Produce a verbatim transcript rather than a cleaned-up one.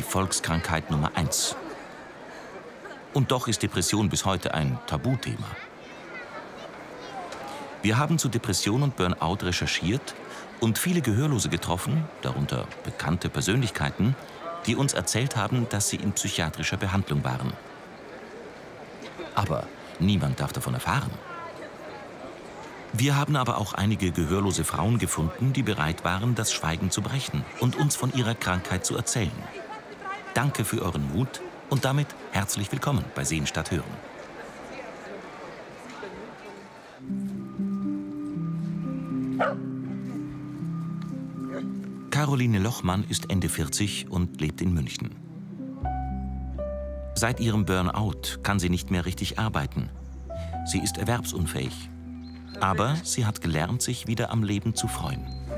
Volkskrankheit Nummer eins. Und doch ist Depression bis heute ein Tabuthema. Wir haben zu Depression und Burnout recherchiert und viele Gehörlose getroffen, darunter bekannte Persönlichkeiten, die uns erzählt haben, dass sie in psychiatrischer Behandlung waren. Aber niemand darf davon erfahren. Wir haben aber auch einige gehörlose Frauen gefunden, die bereit waren, das Schweigen zu brechen und uns von ihrer Krankheit zu erzählen. Danke für euren Mut und damit herzlich willkommen bei Sehen statt Hören. Caroline Lochmann ist Ende vierzig und lebt in München. Seit ihrem Burnout kann sie nicht mehr richtig arbeiten. Sie ist erwerbsunfähig. Aber sie hat gelernt, sich wieder am Leben zu freuen.